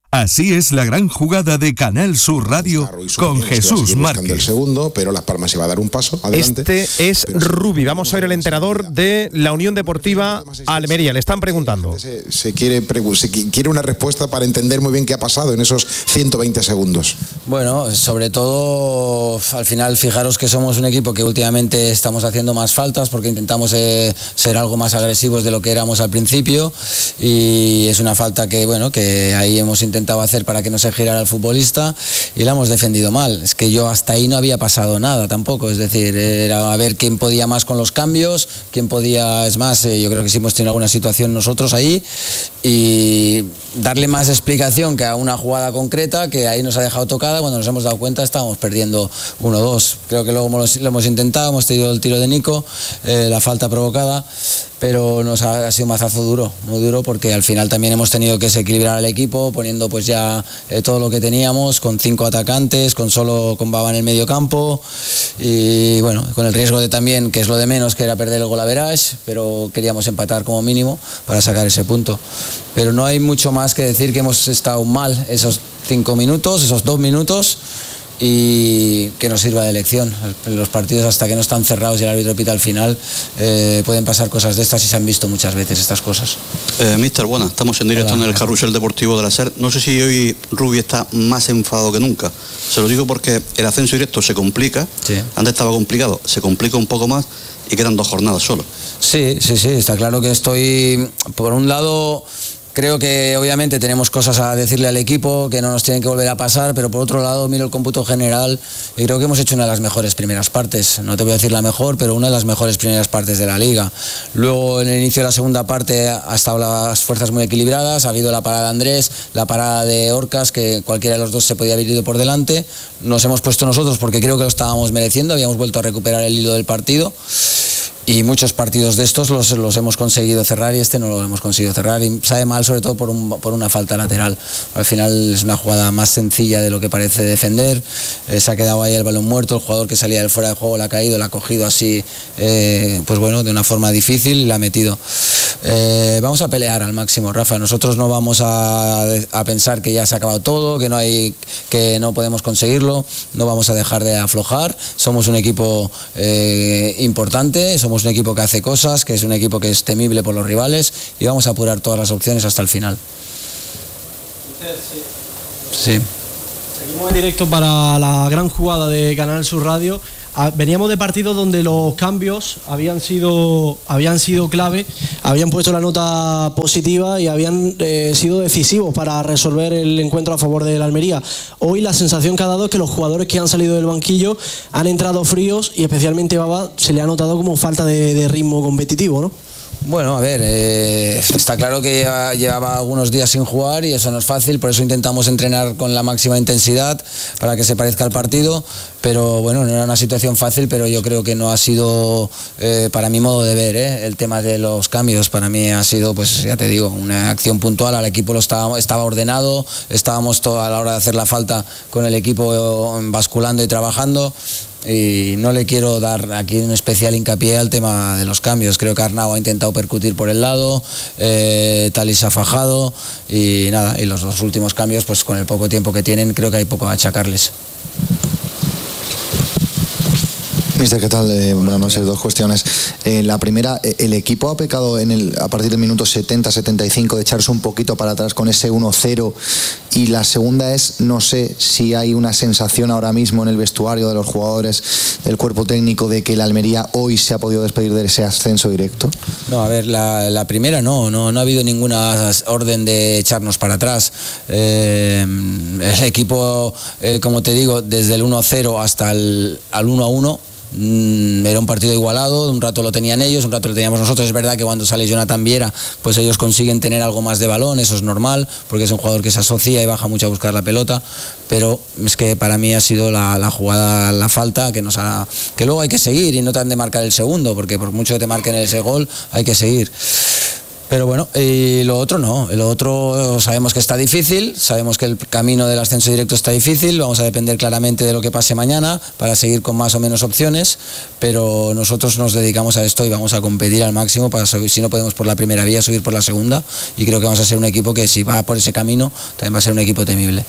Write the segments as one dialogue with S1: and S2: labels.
S1: Así es la gran jugada de Canal Sur Radio con Jesús Márquez.
S2: El segundo, pero Las Palmas se va a dar un paso adelante.
S3: Este es Rubi. Vamos a ver el entrenador de la Unión Deportiva Almería. Le están preguntando.
S2: Se quiere una respuesta para entender muy bien qué ha pasado en esos 120 segundos.
S4: Bueno, sobre todo, al final, fijaros que somos un equipo que últimamente estamos haciendo más faltas porque intentamos ser algo más agresivos de lo que éramos al principio, y es una falta que, bueno, que ahí hemos intentado hacer para que no se girara el futbolista y la hemos defendido mal. Es que yo hasta ahí no había pasado nada tampoco, es decir, era a ver quién podía más con los cambios, quién podía, es más, yo creo que sí hemos tenido alguna situación nosotros ahí, y darle más explicación que a una jugada concreta que ahí nos ha dejado tocada. Cuando nos hemos dado cuenta estábamos perdiendo 1-2. Creo que luego lo hemos intentado, hemos tenido el tiro de Nico, la falta provocada, pero nos ha sido un mazazo duro, muy duro, porque al final también hemos tenido que desequilibrar al equipo poniendo pues ya todo lo que teníamos, con 5 atacantes, con Baba en el medio campo, y bueno, con el riesgo de también, que es lo de menos, que era perder el gol average, pero queríamos empatar como mínimo para sacar ese punto. Pero no hay mucho más que decir que hemos estado mal esos 5 minutos, esos 2 minutos, y que nos sirva de lección. Los partidos, hasta que no están cerrados y el árbitro pita al final, pueden pasar cosas de estas, y se han visto muchas veces estas cosas.
S5: Mister, bueno, estamos en directo en el Carrusel Deportivo de la SER. No sé si hoy Rubi está más enfadado que nunca. Se lo digo porque el ascenso directo se complica, sí. Antes estaba complicado, se complica un poco más y quedan 2 jornadas solo.
S4: Sí, está claro que estoy, por un lado, creo que obviamente tenemos cosas a decirle al equipo que no nos tienen que volver a pasar, pero por otro lado miro el cómputo general y creo que hemos hecho una de las mejores primeras partes. No te voy a decir la mejor, pero una de las mejores primeras partes de la liga. Luego, en el inicio de la segunda parte, ha estado las fuerzas muy equilibradas. Ha habido la parada de Andrés, la parada de Orcas, que cualquiera de los dos se podía haber ido por delante. Nos hemos puesto nosotros porque creo que lo estábamos mereciendo. Habíamos vuelto a recuperar el hilo del partido. Y muchos partidos de estos los hemos conseguido cerrar, y este no lo hemos conseguido cerrar, y sabe mal sobre todo por una falta lateral. Al final es una jugada más sencilla de lo que parece defender, se ha quedado ahí el balón muerto, el jugador que salía del fuera de juego la ha caído, la ha cogido así, pues bueno, de una forma difícil, y la ha metido. Vamos a pelear al máximo, Rafa. Nosotros no vamos a pensar que ya se ha acabado todo, que no podemos conseguirlo. No vamos a dejar de aflojar. Somos un equipo importante, somos un equipo que hace cosas, que es un equipo que es temible por los rivales, y vamos a apurar todas las opciones hasta el final. Sí.
S6: Seguimos en directo para la gran jugada de Canal Sur Radio. Veníamos de partidos donde los cambios habían sido clave, habían puesto la nota positiva y habían sido decisivos para resolver el encuentro a favor de la Almería. Hoy la sensación que ha dado es que los jugadores que han salido del banquillo han entrado fríos, y especialmente Baba se le ha notado como falta de ritmo competitivo, ¿no?
S4: Bueno, a ver, está claro que llevaba algunos días sin jugar, y eso no es fácil, por eso intentamos entrenar con la máxima intensidad para que se parezca al partido, pero bueno, no era una situación fácil, pero yo creo que no ha sido, para mi modo de ver, el tema de los cambios. Para mí ha sido, pues ya te digo, una acción puntual. Al equipo estaba ordenado, estábamos a la hora de hacer la falta con el equipo basculando y trabajando. Y no le quiero dar aquí un especial hincapié al tema de los cambios. Creo que Arnau ha intentado percutir por el lado, Talis ha fajado, y nada, y los 2 últimos cambios, pues con el poco tiempo que tienen, creo que hay poco a achacarles.
S7: Mister, ¿qué tal? Buenas noches. 2 cuestiones. La primera, el equipo ha pecado a partir del minuto 70-75 de echarse un poquito para atrás con ese 1-0, y la segunda es, no sé si hay una sensación ahora mismo en el vestuario de los jugadores, del cuerpo técnico, de que la Almería hoy se ha podido despedir de ese ascenso directo.
S4: No, a ver, la primera no ha habido ninguna orden de echarnos para atrás. El equipo, como te digo, desde el 1-0 hasta al 1-1, era un partido igualado. Un rato lo tenían ellos, un rato lo teníamos nosotros. Es verdad que cuando sale Jonathan Viera, pues ellos consiguen tener algo más de balón, eso es normal, porque es un jugador que se asocia y baja mucho a buscar la pelota, pero es que para mí ha sido la jugada, la falta que luego hay que seguir, y no te han de marcar el segundo, porque por mucho que te marquen ese gol hay que seguir. Pero bueno, y lo otro no, lo otro sabemos que está difícil, sabemos que el camino del ascenso directo está difícil, vamos a depender claramente de lo que pase mañana para seguir con más o menos opciones, pero nosotros nos dedicamos a esto y vamos a competir al máximo para subir, si no podemos por la primera vía, subir por la segunda, y creo que vamos a ser un equipo que si va por ese camino también va a ser un equipo temible.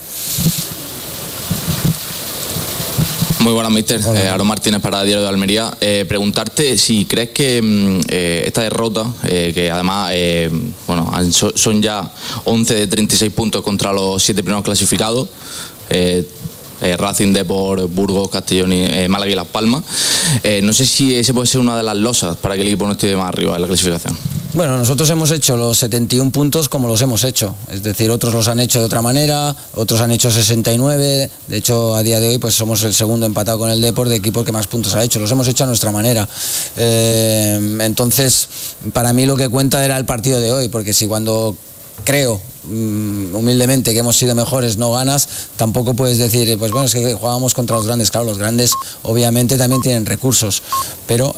S8: Muy buenas, míster. Aaron Martínez para Diario de Almería. Preguntarte si crees que esta derrota, que además son ya 11 de 36 puntos contra los 7 primeros clasificados, Racing, Depor, Burgos, Castellón, Málaga y Las Palmas, no sé si ese puede ser una de las losas para que el equipo no esté más arriba en la clasificación.
S4: Bueno, nosotros hemos hecho los 71 puntos como los hemos hecho, es decir, otros los han hecho de otra manera, otros han hecho 69, de hecho a día de hoy pues somos el segundo empatado con el Depor de equipo que más puntos ha hecho, los hemos hecho a nuestra manera. Entonces, para mí lo que cuenta era el partido de hoy, porque si cuando creo humildemente que hemos sido mejores no ganas, tampoco puedes decir pues bueno, es que jugábamos contra los grandes. Claro, los grandes obviamente también tienen recursos, pero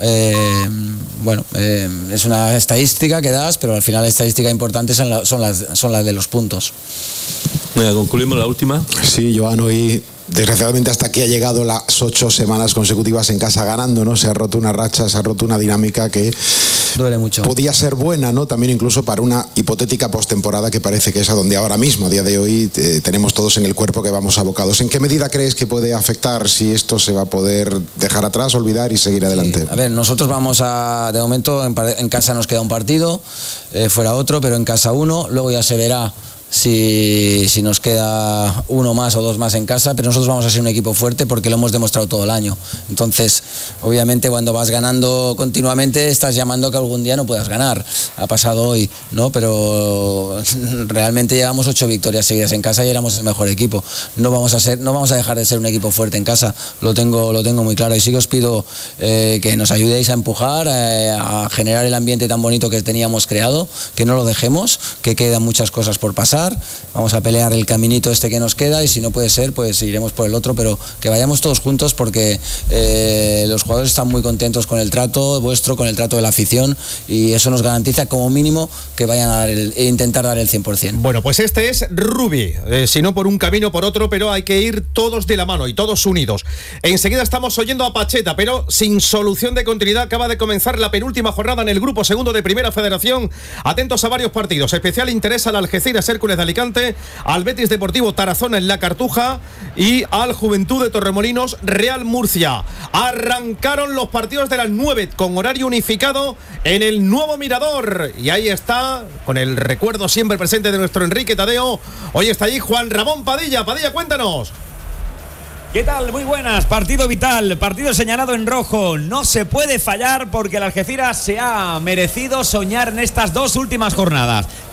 S4: es una estadística que das, pero al final la estadística importante son las de los puntos.
S9: Venga, concluimos la última.
S2: Sí, Joan, hoy desgraciadamente hasta aquí ha llegado las 8 semanas consecutivas en casa ganando, ¿no? Se ha roto una racha, se ha roto una dinámica que
S4: duele mucho.
S2: Podía ser buena, ¿no? También incluso para una hipotética postemporada que parece que es a donde ahora mismo, a día de hoy, tenemos todos en el cuerpo que vamos abocados. ¿En qué medida crees que puede afectar, si esto se va a poder dejar atrás, olvidar y seguir adelante?
S4: A ver, nosotros de momento en casa nos queda un partido, fuera otro, pero en casa uno, luego ya se verá si nos queda uno más o dos más en casa, pero nosotros vamos a ser un equipo fuerte porque lo hemos demostrado todo el año. Entonces, obviamente cuando vas ganando continuamente estás llamando que algún día no puedas ganar. Ha pasado hoy, ¿no? Pero realmente llevamos 8 victorias seguidas en casa y éramos el mejor equipo. No vamos a dejar de ser un equipo fuerte en casa, lo tengo muy claro, y sí que os pido que nos ayudéis a empujar, a generar el ambiente tan bonito que teníamos creado, que no lo dejemos, que quedan muchas cosas por pasar. Vamos a pelear el caminito este que nos queda y si no puede ser, pues iremos por el otro, pero que vayamos todos juntos porque los jugadores están muy contentos con el trato vuestro, con el trato de la afición, y eso nos garantiza como mínimo que vayan a intentar dar el 100%.
S3: Bueno, pues este es Rubi, si no por un camino, por otro, pero hay que ir todos de la mano y todos unidos. Enseguida estamos oyendo a Pacheta, pero sin solución de continuidad. Acaba de comenzar la penúltima jornada en el grupo segundo de Primera Federación. Atentos a varios partidos. Especial interés al Algeciras Hércules de Alicante, al Betis Deportivo Tarazona en la Cartuja y al Juventud de Torremolinos Real Murcia. Arrancaron los partidos de las 9 con horario unificado en el nuevo Mirador, y ahí está, con el recuerdo siempre presente de nuestro Enrique Tadeo. Hoy está allí Juan Ramón Padilla. Padilla, cuéntanos.
S10: ¿Qué tal? Muy buenas. Partido vital, partido señalado en rojo. No se puede fallar porque el Algeciras se ha merecido soñar en estas 2 últimas jornadas.